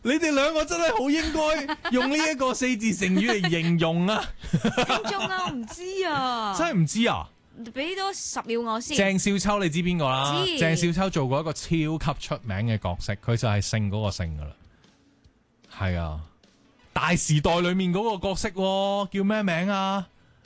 你哋兩個真係好應該用呢一個4字成語嚟形容啊！ 聽眾啊，我唔知啊， 真係唔知啊！ 俾多10秒我先。 鄭少秋你知邊個啦？ 知鄭少秋做過一個超級出名嘅角色，佢就係姓嗰個姓噶啦。係啊，大時代裏面嗰個角色叫咩名啊？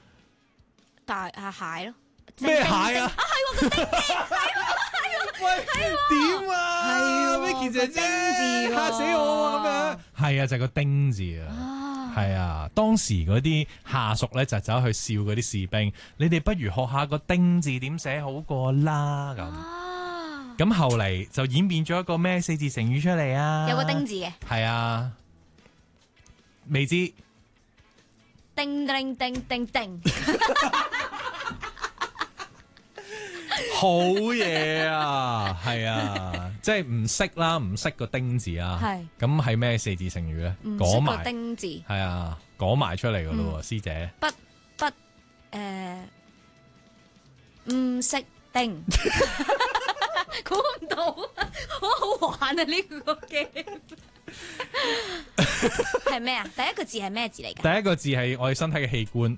蟹咯。 咩蟹啊？ 係個丁字， 喂，點啊？Vicky 姐姐嚇死我咁樣。係啊，就係個丁字啊。係啊，當時嗰啲下屬咧就走去笑嗰啲士兵，你哋不如學下個丁字點寫好過啦咁。咁後嚟就演變咗一個咩4字成語出嚟啊？ 有個丁字嘅。 係啊，未知。 叮叮叮叮叮。 好嘢啊，係啊，即係唔識啦，唔識個丁字啊， 係咁係咩4字成語咧？ 唔識個丁字， 係啊，講埋出嚟噶咯，師姐。 唔識丁，估唔到，好好玩啊！呢個 game 係咩啊？第一個字係咩字嚟㗎？ 第一個字係我哋身體嘅器官。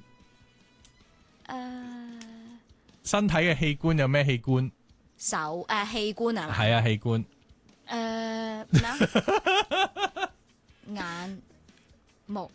身體嘅器官有咩器官？ 器官啊？ 係啊，器官。 眼、目、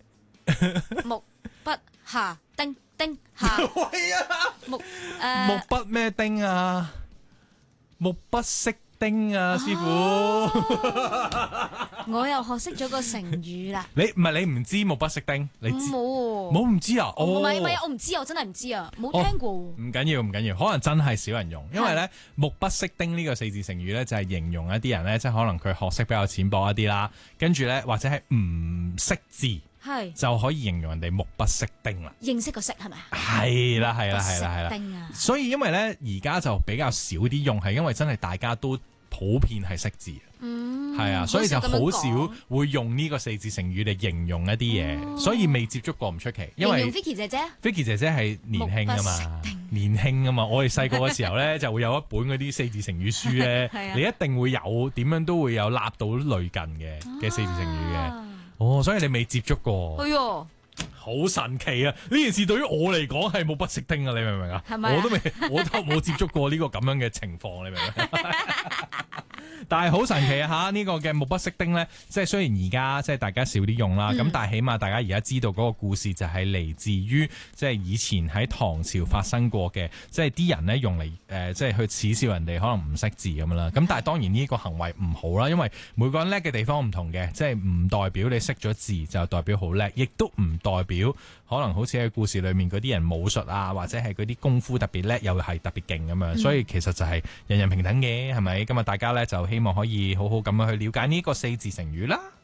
筆、下、丁下。 喂啊！ 木筆咩丁啊？目筆識丁啊，師傅。 我又學識咗個成語啦。 你唔知目筆識丁？你知冇唔知啊？ 唔係，我唔知，我真係唔知啊，冇聽過。 唔緊要，可能真係少人用，因為咧目筆識丁呢個4字成語咧就係形容一啲人咧，即係可能佢學識比較淺薄一啲啦，跟住咧或者係唔識字， 係就可以形容人哋目筆識丁啦。 認識個識係咪啊？ 係啦， 丁啊！ 所以因為咧而家就比較少啲用，係因為真係大家都普遍係識字。係啊，所以就好少會用呢個4字成語嚟形容一啲嘢，所以未接觸過唔出奇。因為 Vicky 姐姐係年輕啊嘛，我哋細個嘅時候咧就會有一本嗰啲4字成語書咧，你一定會有點樣都會有立到類近嘅4字成語嘅。所以你未接觸過。 係啊， 好神奇啊！呢件事對於我嚟講係目筆識丁啊，你明唔明啊？ 係咪？ 我都冇接觸過呢個咁樣嘅情況，你明唔明？但係好神奇啊！吓，呢個嘅目筆識丁咧，即係雖然而家即係大家少啲用啦，咁但係起碼大家而家知道嗰個故事就係嚟自於即係以前喺唐朝發生過嘅，即係啲人咧用嚟即係去恥笑人哋可能唔識字咁樣啦。咁但係當然呢個行為唔好啦，因為每個人叻嘅地方唔同嘅，即係唔代表你識咗字就代表好叻，亦都唔代表可能好似喺故事裏面嗰啲人武術啊，或者係嗰啲功夫特別叻，又係特別勁咁樣。所以其實就係人人平等嘅，係咪？今日大家咧就希望可以好好咁樣去了解呢個4字成語啦。